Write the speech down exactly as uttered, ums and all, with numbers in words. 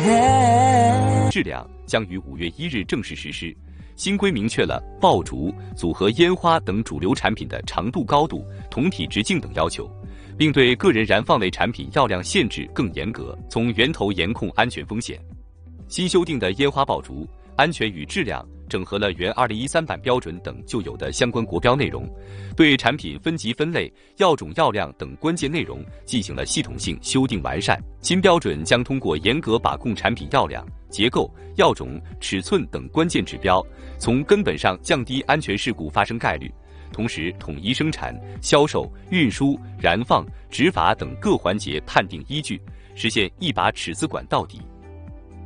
质量将于五月一日正式实施。新规明确了爆竹、组合烟花等主流产品的长度、高度、同体直径等要求，并对个人燃放类产品药量限制更严格，从源头严控安全风险。新修订的烟花爆竹安全与质量整合了原二零一三版标准等旧有的相关国标内容，对产品分级分类、药种药量等关键内容进行了系统性修订完善。新标准将通过严格把控产品药量、结构、药种、尺寸等关键指标，从根本上降低安全事故发生概率，同时统一生产、销售、运输、燃放、执法等各环节判定依据，实现一把尺子管到底。